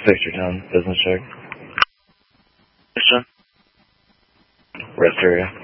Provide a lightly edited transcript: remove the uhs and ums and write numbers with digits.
Victor Town, business check. Yes, John. Rest area.